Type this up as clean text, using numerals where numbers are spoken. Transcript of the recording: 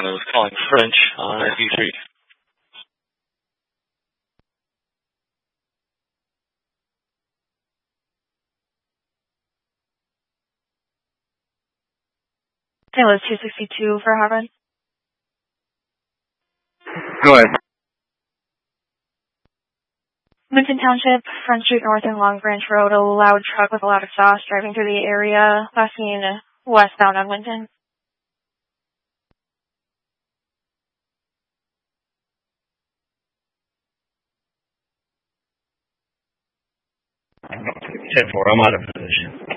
I was calling French on SU3. St. Louis 262 for Harvard. Go ahead. Winton Township, Front Street North and Long Branch Road, a loud truck with a loud exhaust driving through the area, last seen westbound on Winton. I'm out of position.